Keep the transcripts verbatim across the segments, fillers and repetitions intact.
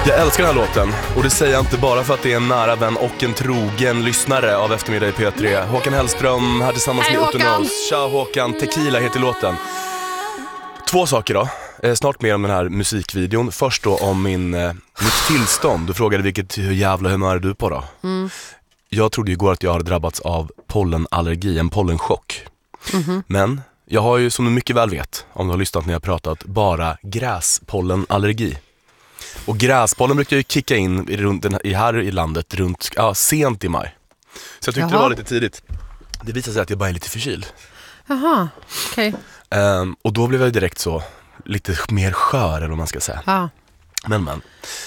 Jag älskar den här låten, och det säger jag inte bara för att det är en nära vän och en trogen lyssnare av Eftermiddag i P tre. Håkan Hellström här tillsammans Hej, med Otto Håkan. Knows. Tja Håkan, Tequila heter låten. Två saker då, eh, snart mer om den här musikvideon. Först då om min, eh, mitt tillstånd. Du frågade vilket, hur jävla humör är du på då? Mm. Jag trodde ju igår att jag hade drabbats av pollenallergi, en pollenchock. Mm-hmm. Men jag har ju, som du mycket väl vet, om du har lyssnat när jag pratat, bara gräspollenallergi. Och gräspollen brukar ju kicka in i, runt den, i här i landet runt ja, sent i maj. Så jag tyckte Jaha. det var lite tidigt. Det visade sig att jag bara är lite förkyld. Jaha, okej. Okay. Um, och då blev jag direkt så lite mer skör, eller vad man ska säga. Ja. Men men.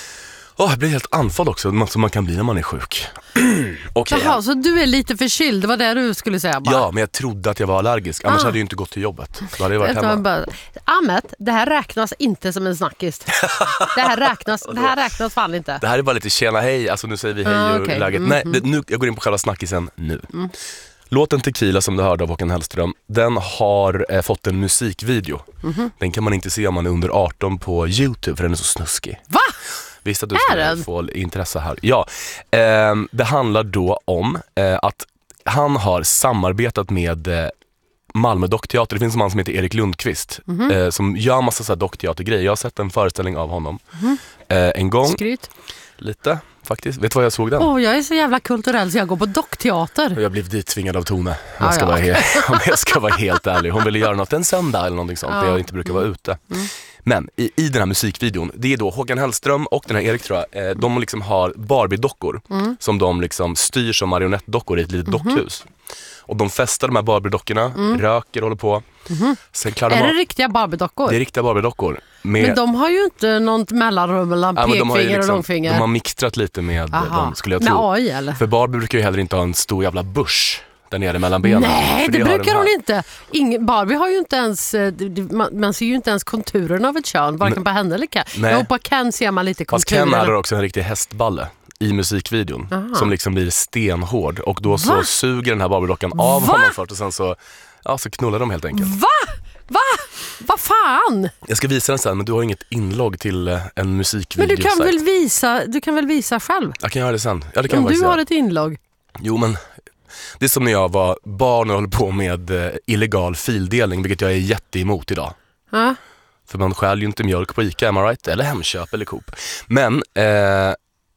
Åh, jag blir helt andfådd också, som man kan bli när man är sjuk. Okay, Jaha, så du är lite förkyld, det var det du skulle säga bara. Ja, men jag trodde att jag var allergisk. Annars Ah. hade jag ju inte gått till jobbet. Då hade jag varit Vet du hemma. vad, bara, Ahmet, det här räknas inte som en snackis. Det här räknas, det här räknas fan inte. Det här är bara lite tjena hej, alltså nu säger vi hej Ah, och okay. läget. Mm, Nej, mm. det, nu, jag går in på själva snackisen nu. Mm. Låten Tequila som du hörde av Håkan Hellström, den har eh, fått en musikvideo. Mm-hmm. Den kan man inte se om man är under arton på YouTube, för den är så snuskig. Va? Visst att du Är ska den? få intresse här. Ja, eh, det handlar då om eh, att han har samarbetat med eh, Malmö dockteater. Det finns en man som heter Erik Lundqvist Mm-hmm. eh, som gör massa så här dockteatergrejer. Jag har sett en föreställning av honom Mm-hmm. eh, en gång. Skryt. Lite, faktiskt. Vet du vad jag såg den? Åh, oh, jag är så jävla kulturell så jag går på dockteater. Jag blev dittvingad av Tone, om Ah, jag, ska ja. vara he- om jag ska vara helt ärlig. Hon ville göra något en söndag eller någonting sånt, Ja. där jag inte brukar vara ute. Mm. Men i, i den här musikvideon, det är då Håkan Hellström och den här Erik, tror jag, eh, de liksom har Barbie-dockor Mm. som de liksom styr som marionettdockor i ett litet dockhus. Och de festar de här Barbie-dockorna, Mm. röker, håller på. Mm-hmm. Sen klarar Är de det av, riktiga Barbie-dockor? det är riktiga Barbie-dockor. Med, Men de har ju inte något mellanrum mellan ja, men de har ju pekfinger och liksom, långfinger. de har mixtrat lite med Aha. dem, skulle jag Med tro. A I eller? För Barbie brukar ju heller inte ha en stor jävla busch där nere mellan benen. Nej, För det har den brukar här. hon inte. Ingen, Barbie har ju inte ens, eh, det- det- man, man ser ju inte ens konturen av ett kön, varken på henne eller Ken. Nej. Men på Ken ser man lite Fast Ken konturen. hade också en riktig hästballe i musikvideon. Aha. Som liksom blir stenhård. Och då så Va? suger den här Barbie-dockan av Va? honom först. Och sen så, ja, så knullar de helt enkelt. Va? Va? Vad fan? Jag ska visa den sen, men du har inget inlogg till eh, en musikvideo. Men du kan väl visa, du kan väl visa själv? Jag kan göra det sen. Ja, det kan Om jag du faktiskt har göra. ett inlogg. Jo, men det är som när jag var barn och höll på med eh, illegal fildelning, vilket jag är jätteemot idag. Ja. För man stjäl ju inte mjölk på Ica, am I right? Eller Hemköp eller Coop. Men eh,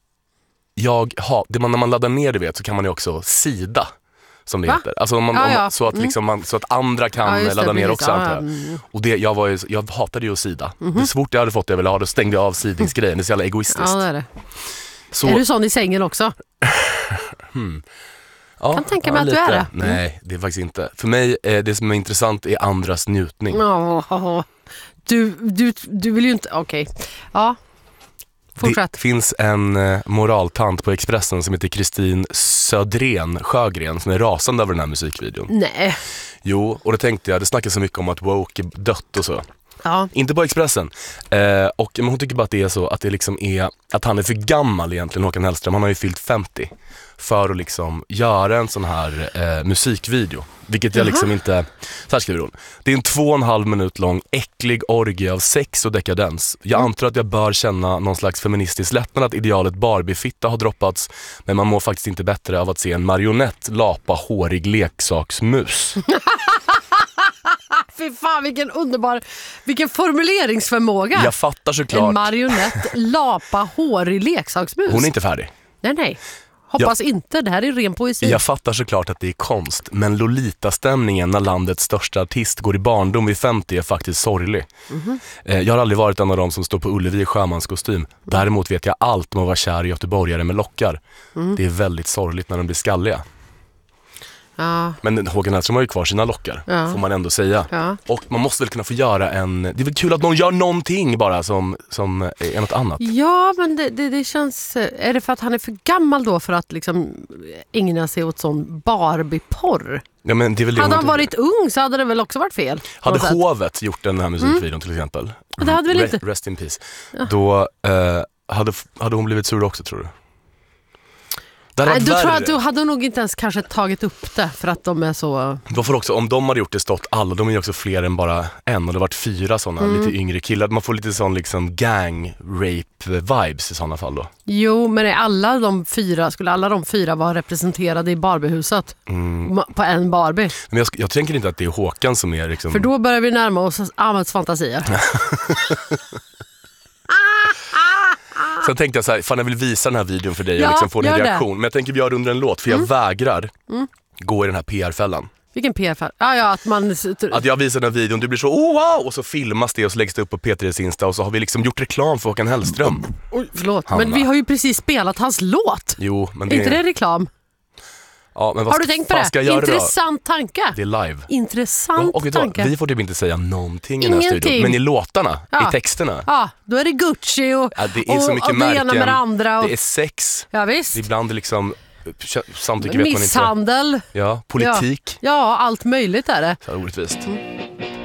jag har, det man, när man laddar ner det vet så kan man ju också sida, som det Va? heter. Alltså om man, Ja, om, ja. så, att Mm. liksom man, så att andra kan Ja, just det, ladda ner precis. också, Ja, antar ja, jag. mm. Och det, jag, var ju, jag hatade ju att sida. Det fort jag hade fått det jag ville ha, då stängde jag av sidningsgrejen. Det är så jävla egoistiskt. Ja, det är det. Så, Är du sån i sängen också? hmm. Ja, kan tänka mig ja, att du är lite. det. Mm. Nej, det är faktiskt inte. För mig, eh, det som är intressant är andras njutning. Ja, du, du, du vill ju inte, okej. Ja, fortsätt. Det finns en eh, moraltant på Expressen som heter Kristin Södren Sjögren som är rasande över den här musikvideon. Nej. Jo, och då tänkte jag, det snackas så mycket om att woke är dött och så. Ja. Inte på Expressen. Eh, och, men hon tycker bara att det är så, att det liksom är, att han är för gammal egentligen, Håkan Hellström. Han har ju fyllt femtio för att liksom göra en sån här eh, musikvideo. Vilket jag Jaha. liksom inte, så här skriver hon. Det är en två och en halv minut lång äcklig orgie av sex och dekadens. Jag antar att jag bör känna någon slags feministisk lättnad att idealet Barbie-fitta har droppats. Men man mår faktiskt inte bättre av att se en marionett lapa hårig leksaksmus. Fy fan, vilken underbar, vilken formuleringsförmåga. Jag fattar såklart. En marionett, lapa, hårig leksaksmus. Hon är inte färdig. Nej, nej. Hoppas inte, det här är ren poesi. Jag fattar såklart att det är konst, men Lolita-stämningen när landets största artist går i barndom vid femtio är faktiskt sorglig. Mm-hmm. Eh, Jag har aldrig varit en av dem som står på Ullevi i sjömanskostym. Däremot vet jag allt om att vara kär i göteborgare med lockar. Mm. Det är väldigt sorgligt när de blir skalliga. Ja, Men Håkan Hellström har ju kvar sina lockar, Ja. får man ändå säga. ja. Och man måste väl kunna få göra en... Det är väl kul att någon gör någonting bara som, som är något annat. Ja, men det, det, det känns... Är det för att han är för gammal då för att liksom ägna sig åt sån Barbie-porr? Ja, men det är väl det Hade hon han tycker. varit ung så hade det väl också varit fel. på Hade något sätt. hovet gjort den här musikvideon till exempel, Men det hade väl Re- inte- rest in peace, då eh, hade, hade hon blivit sur också, tror du? Det hade Nej, varit då tror jag värre. att du hade nog inte ens kanske tagit upp det för att de är så... Då får också, om de hade gjort det stått alla, de är ju också fler än bara en och det har varit fyra sådana Mm. lite yngre killar. Man får lite sån liksom gang rape vibes i sådana fall då. Jo, men är alla de fyra, skulle alla de fyra vara representerade i Barbiehuset Mm. Ma- på en Barbie? Men jag, jag tänker inte att det är Håkan som är liksom... För då börjar vi närma oss Ahmeds fantasier. Sen tänkte jag så här, fan jag vill visa den här videon för dig och Ja, liksom få en gör det. reaktion. Men jag tänker vi gör det under en låt för jag Mm. vägrar gå i den här P R-fällan. Vilken P R? Ja, ja, att man... Att jag visar den här videon, du blir så oh wow! Och så filmas det och så läggs det upp på P tre:s Insta och så har vi liksom gjort reklam för Håkan Hellström. Oj, förlåt. Hanna. Men vi har ju precis spelat hans låt. Jo, men Är det inte det reklam? Ja, men vad Har du ska- tänkt på fan det? ska jag göra då? Intressant tanke. Det är live. Intressant Och vet du vad? tanke. Vi får typ inte säga någonting i den här Ingenting. studion. Men i låtarna, Ja. i texterna. Ja, då är det Gucci och, Ja, det är så och, mycket och det ena märken. med det andra. Och, Det är sex. ja, visst. Ibland är liksom samtycke vet man inte. Misshandel. Ja, politik. Ja, allt möjligt är det. Så här orättvist. Mm.